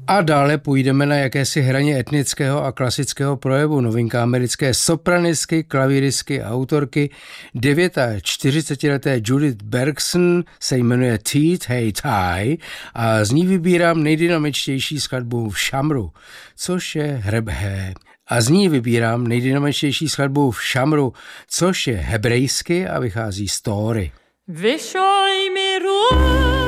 A dále půjdeme na jakési hraně etnického a klasického projevu. Novinka americké sopranistky, klavíristky a autorky 49leté Judith Bergson se jmenuje Teeth Hey Tie a z ní vybírám nejdynamičtější skladbu v šamru, což je hebrejsky a vychází z Tóry. Vyšoj mi ruch